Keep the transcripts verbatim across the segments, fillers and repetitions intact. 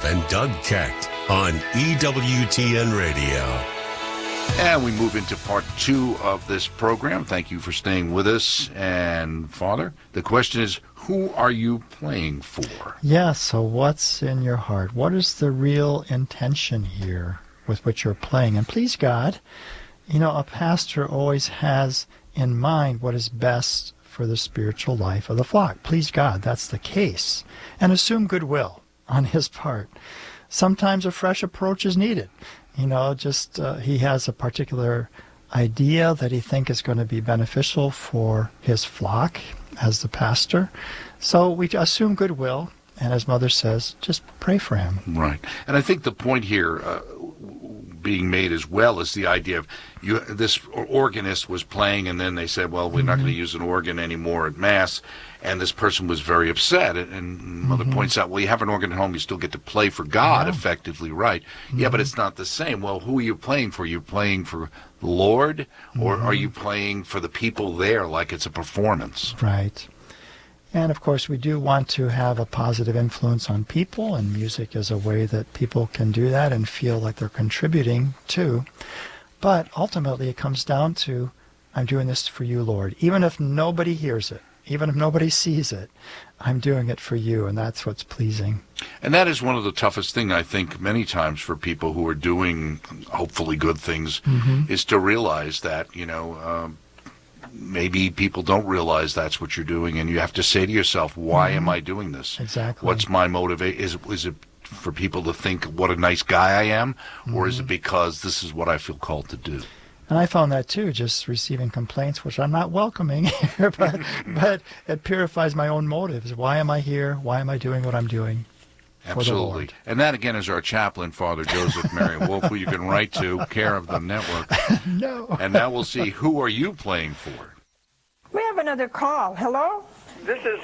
and Doug Keck on E W T N Radio. And we move into part two of this program. Thank you for staying with us. And, Father, the question is, who are you playing for? Yeah, so what's in your heart? What is the real intention here with which you're playing? And please, God, you know, a pastor always has in mind what is best for the spiritual life of the flock. Please, God, that's the case. And assume goodwill on his part. Sometimes a fresh approach is needed. You know, just uh, he has a particular idea that he thinks is going to be beneficial for his flock as the pastor. So we assume goodwill, and as Mother says, just pray for him. Right. And I think the point here uh, being made as well is the idea of you. This organist was playing, and then they said, well, we're mm-hmm. not going to use an organ anymore at Mass. And this person was very upset. And Mother mm-hmm. points out, well, you have an organ at home, you still get to play for God yeah. effectively, right? Mm-hmm. Yeah, but it's not the same. Well, who are you playing for? You're playing for the Lord, or mm-hmm. are you playing for the people there like it's a performance? Right. And, of course, we do want to have a positive influence on people, and music is a way that people can do that and feel like they're contributing too. But ultimately it comes down to, I'm doing this for you, Lord. Even if nobody hears it, even if nobody sees it, I'm doing it for you, and that's what's pleasing. And that is one of the toughest things, I think, many times for people who are doing hopefully good things, mm-hmm. is to realize that, you know, um, maybe people don't realize that's what you're doing, and you have to say to yourself, why mm-hmm. am I doing this? Exactly. What's my motivation? Is, is it for people to think what a nice guy I am, mm-hmm. or is it because this is what I feel called to do? And I found that too, just receiving complaints, which I'm not welcoming here, but, but it purifies my own motives. Why am I here? Why am I doing what I'm doing? Absolutely. And that, again, is our chaplain, Father Joseph Marion Wolf, who you can write to, care of the network. No. And now we'll see, who are you playing for? We have another call. Hello? This is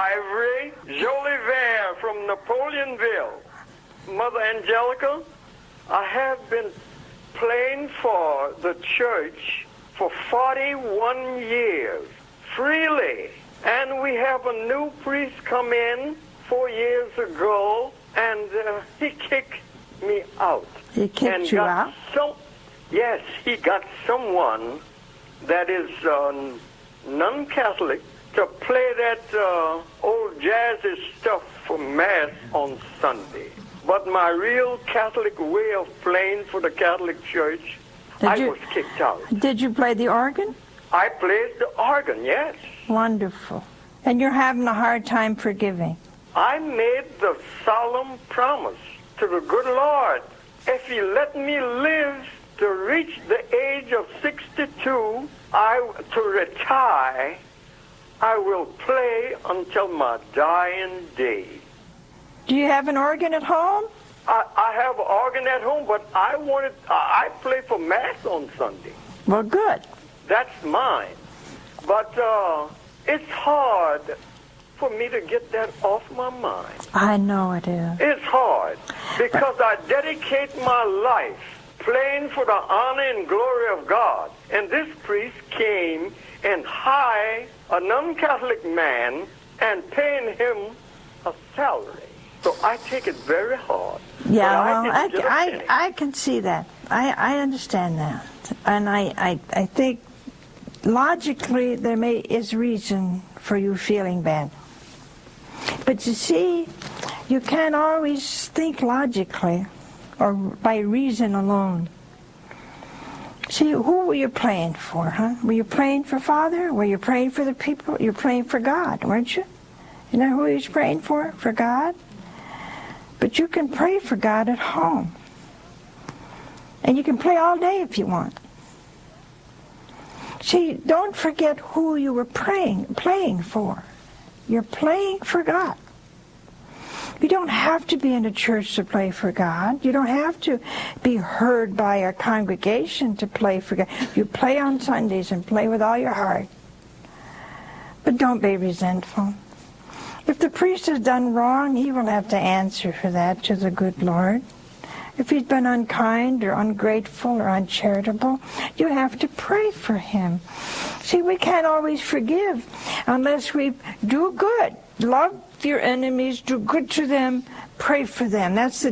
Ivory Jolivet from Napoleonville. Mother Angelica, I have been playing for the church for forty-one years, freely. And we have a new priest come in four years ago, and uh, he kicked me out. He kicked and you got out? Some, yes, he got someone that is uh, non-Catholic to play that uh, old jazzy stuff for Mass on Sunday. But my real Catholic way of playing for the Catholic Church, did I you, was kicked out. Did you play the organ? I played the organ, yes. Wonderful. And you're having a hard time forgiving. I made the solemn promise to the good Lord, if he let me live to reach the age of sixty-two, I, to retire, I will play until my dying day. Do you have an organ at home? I, I have an organ at home, but I wanted, I play for Mass on Sunday. Well, good. That's mine. But uh, it's hard for me to get that off my mind. I know it is. It's hard because I dedicate my life playing for the honor and glory of God. And this priest came and hired a non-Catholic man and paying him a salary. So I take it very hard. Yeah, I well, I, I, I can see that. I, I understand that. And I, I, I think logically there may is reason for you feeling bad. But you see, you can't always think logically or by reason alone. See, who were you praying for, huh? Were you praying for Father? Were you praying for the people? You're praying for God, weren't you? You know who you was praying for? For God? But you can pray for God at home. And you can pray all day if you want. See, don't forget who you were praying, playing for. You're playing for God. You don't have to be in a church to play for God. You don't have to be heard by a congregation to play for God. You play on Sundays and play with all your heart. But don't be resentful. If the priest has done wrong, he will have to answer for that to the good Lord. If he's been unkind or ungrateful or uncharitable, you have to pray for him. See, we can't always forgive unless we do good. Love your enemies, do good to them, pray for them. That's the